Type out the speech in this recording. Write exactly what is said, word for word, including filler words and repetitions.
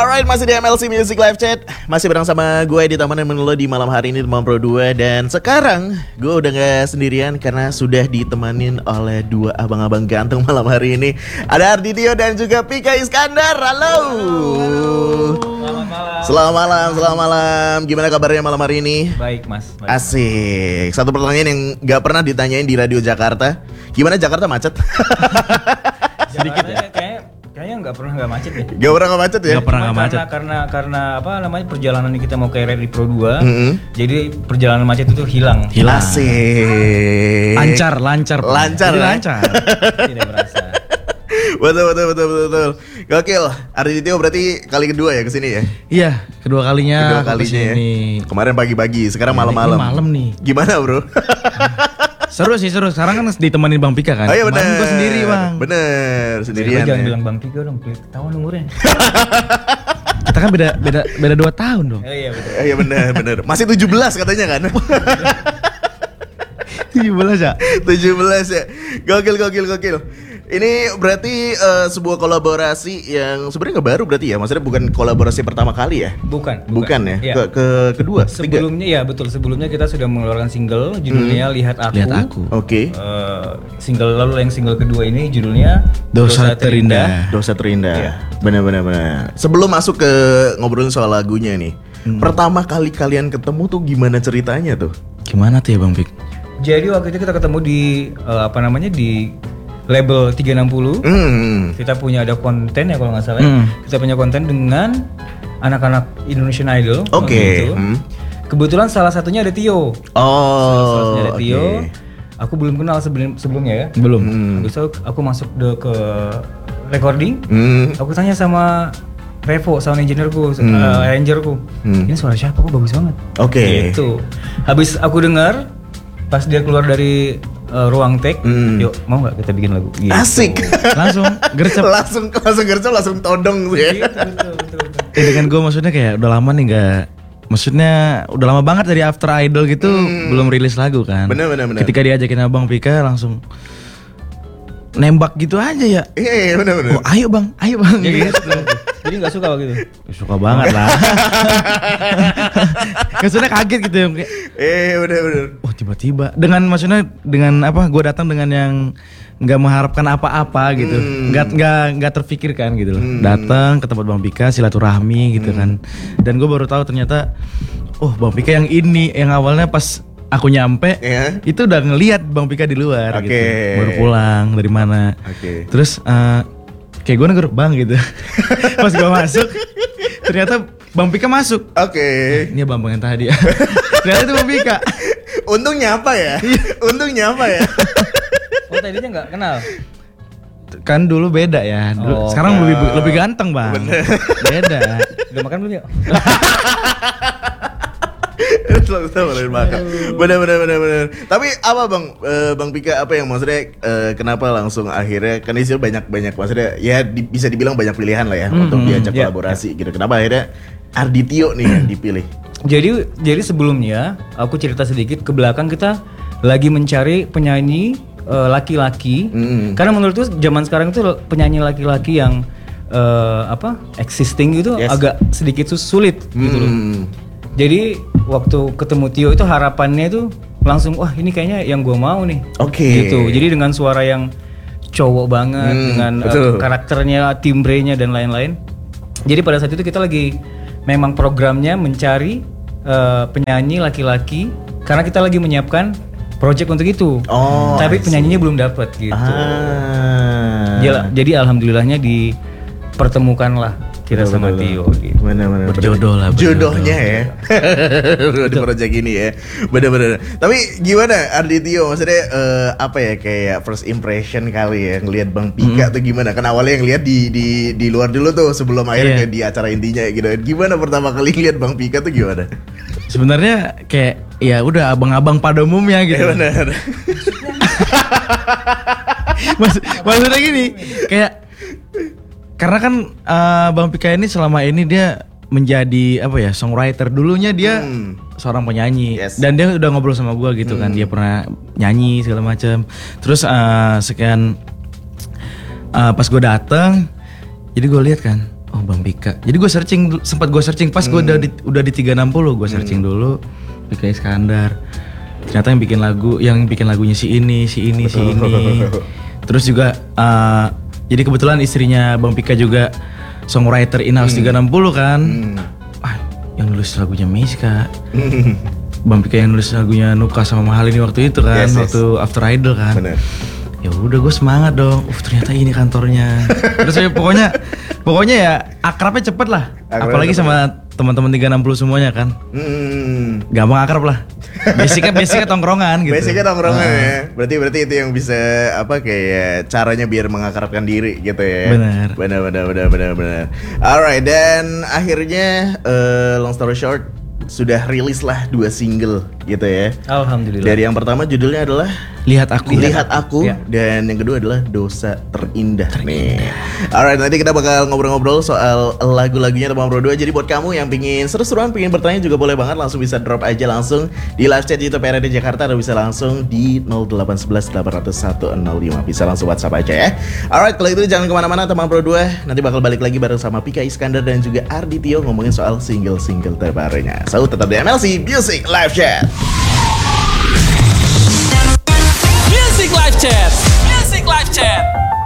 Alright, masih di M L C Music Live Chat. Masih bareng sama gue di Taman Menelo di malam hari ini di Malam Pro dua. Dan sekarang gue udah gak sendirian karena sudah ditemanin oleh dua abang-abang ganteng malam hari ini. Ada Arditio dan juga Pika Iskandar. Halo. Selamat malam. Selamat malam, selamat malam. Gimana kabarnya malam hari ini? Baik mas. Baik, Asik. Satu pertanyaan yang gak pernah ditanyain di Radio Jakarta. Gimana Jakarta macet? Sedikit ya. Kayaknya kayaknya nggak pernah nggak macet ya. Gak pernah gak macet ya? Gak pernah Cuma nggak macet. Karena, karena karena apa namanya perjalanan ini kita mau ke R R I Pro dua. Mm-hmm. Jadi perjalanan macet itu hilang. Hilang. Asik. Lancar, lancar. Pak. Lancar, Jadi ya? lancar. Tidak merasa. Betul betul betul betul betul. Gokil. Arditio berarti kali kedua ya kesini ya? Iya, kedua kalinya. Kedua aku kalinya ya. kesini. Kemarin pagi-pagi, sekarang Ini malam-malam. malam nih. Gimana bro? Seru sih, seru. Sekarang kan ditemenin Bang Pika kan. Oh iya bener. Kemarin gua sendiri Bang. Bener, Jadi sendirian jangan ya. bilang Bang Tiga dong, ketahuan umurnya. Kita kan beda beda beda dua tahun dong. Oh iya betul. Eh, Iya bener bener. Masih tujuh belas katanya kan? tujuh belas ya. tujuh belas ya. Gokil gokil gokil. Ini berarti eh, sebuah kolaborasi yang sebenarnya nggak baru berarti ya? Maksudnya bukan kolaborasi pertama kali ya? Bukan. Bukan, ya? Iya. Ke, ke kedua, ketiga. Sebelumnya ya betul. Sebelumnya kita sudah mengeluarkan single judulnya Lihat Aku. Lihat Aku. Oke. Eh, single lalu yang single kedua ini judulnya Dosa Terindah. Dosa terindah. Iya. Benar-benar benar. Sebelum masuk ke ngobrolin soal lagunya nih. Hmm. Pertama kali kalian ketemu tuh gimana ceritanya tuh? Gimana tuh ya Bang Pik? Jadi waktu itu kita ketemu di eh, apa namanya di label tiga enam nol. Hmm. Kita punya ada konten ya kalau nggak salah. ya. Hmm. Kita punya konten dengan anak-anak Indonesian Idol. Oke. waktu itu. Hmm. Kebetulan salah satunya ada Tio. Oh. salah satunya ada oke. Tio. Aku belum kenal sebelum sebelumnya ya. Belum. Hmm. Habis itu aku masuk de- ke recording. Hmm. Aku tanya sama Revo, sound engineer-ku, Hmm. uh, arranger-ku. Hmm. Ini suara siapa? Kok bagus banget. Oke. Gitu. Habis aku dengar, pas dia keluar dari uh, ruang take, Hmm. yuk mau nggak kita bikin lagu? Gitu. Asik. Langsung gercep. langsung langsung gercep langsung todong tuh ya. Gitu, betul, betul, betul. Ya dengan gue maksudnya kayak udah lama nih nggak, maksudnya udah lama banget dari After Idol gitu belum rilis lagu kan. Bener, bener, bener. Ketika diajakin Abang Pika langsung nembak gitu aja ya. Iya, iya benar benar. Oh ayo bang, ayo bang. Jadi Gitu. jadi nggak suka waktu itu. Suka banget lah. Maksudnya kaget gitu ya. Kayak, Eh benar benar. oh tiba-tiba dengan maksudnya dengan apa? Gue datang dengan yang nggak mengharapkan apa-apa gitu, Hmm. nggak nggak nggak terfikirkan gitu loh. Hmm. Datang ke tempat Bang Pika silaturahmi gitu kan. Dan gue baru tahu ternyata, oh Bang Pika yang ini yang awalnya pas aku nyampe Iya. itu udah ngelihat Bang Pika di luar Oke. gitu. Baru pulang dari mana. Oke. Terus eh, kayak gue negur bang gitu. Pas gue masuk ternyata Bang Pika masuk. Oke. Ini abang yang tadi ya. Ternyata itu Bang Pika. Untungnya apa ya? Untungnya apa ya? Oh tadinya nggak kenal. Kan dulu beda ya. Dulu, Oh, sekarang oh. lebih lebih ganteng bang. Beda. Udah makan belum ya? Selalu sama makan. Benar benar benar benar. Tapi apa bang, Eh, bang Pika apa yang maksudnya eh, kenapa langsung akhirnya kan di sini banyak banyak maksudnya ya di- bisa dibilang banyak pilihan lah ya untuk diajak ya, kolaborasi gitu. Kenapa akhirnya Arditio nih yang dipilih? Jadi jadi sebelumnya aku cerita sedikit ke belakang kita lagi mencari penyanyi eh, laki-laki. Mm. Karena menurutku zaman sekarang itu penyanyi laki-laki yang eh, apa existing gitu Yes. agak sedikit sus- sulit gitu loh. Hmm. Jadi waktu ketemu Tio itu harapannya itu langsung wah ini kayaknya yang gue mau nih. Oke. Gitu. Jadi dengan suara yang cowok banget Hmm, dengan eh, betul. karakternya, timbrenya dan lain-lain. Jadi pada saat itu kita lagi memang programnya mencari eh, penyanyi laki-laki karena kita lagi menyiapkan project untuk itu. Oh, I Tapi see. penyanyinya belum dapat gitu. Ah. Dia- jadi alhamdulillahnya dipertemukanlah kita sama Tio gitu. Benar-benar Berjodoh lah, berjodoh. Jodohnya ya. Di project ini ya. Benar-benar. Tapi gimana Arditio maksudnya eh, apa ya kayak first impression kali ya ngelihat Bang Pika tuh gimana? Kan awalnya yang lihat di di di luar dulu tuh sebelum akhirnya Iya. di acara intinya gitu. Gimana pertama kali lihat Bang Pika tuh gimana? Sebenarnya kayak ya udah abang-abang pada umumnya gitu. Ya benar. Maksud, maksudnya gini, kayak karena kan eh, Bang Pika ini selama ini dia menjadi apa ya songwriter, dulunya dia Hmm. seorang penyanyi. Yes. Dan dia udah ngobrol sama gue gitu kan, dia pernah nyanyi segala macam. Terus eh, sekian eh, pas gue datang, jadi gue lihat kan, oh Bang Pika. Jadi gue searching, sempat gue searching pas gue Hmm. udah di, udah di tiga enam nol, gue searching dulu Pika Iskandar. Ternyata yang bikin lagu, yang bikin lagunya si ini, si ini, si ini. Terus juga uh, jadi kebetulan istrinya Bang Pika juga songwriter in-house Hmm. tiga enam nol kan. Hmm. Ah, yang nulis lagunya Miska. Bang Pika yang nulis lagunya Nuka sama Mahal ini waktu itu kan, Yes, yes. waktu After Idol kan. Bener. Ya udah gue semangat dong. Uh ternyata ini kantornya. Terus ya pokoknya pokoknya ya akrabnya cepet lah. Akrabnya Apalagi cepet. sama teman-teman tiga enam nol semuanya kan. Hmm. Gampang akrab lah. Basicnya basicnya tongkrongan gitu. Basicnya tongkrongan Nah, ya. Berarti berarti itu yang bisa apa kayak caranya biar mengakrabkan diri gitu ya. Benar. Benar benar benar benar benar. Alright, dan akhirnya eh, long story short sudah rilis lah dua single gitu ya. Alhamdulillah. Dari yang pertama judulnya adalah Lihat aku. Lihat Aku, Ya. dan yang kedua adalah Dosa Terindah, nih. Alright, nanti kita bakal ngobrol-ngobrol soal lagu-lagunya Teman Pro dua. Jadi buat kamu yang pingin seru-seruan, pingin bertanya juga boleh banget, langsung bisa drop aja langsung di live chat YouTube R R D Jakarta, atau bisa langsung di nol delapan satu satu delapan nol satu nol lima. Bisa langsung WhatsApp aja ya. Alright, kalau itu jangan kemana-mana Teman Pro dua. Nanti bakal balik lagi bareng sama Pika Iskandar dan juga Ardi Tio ngomongin soal single-single terbarunya. So, tetap di M L C Music Live Chat. Music Live Chat. Music Live Chat.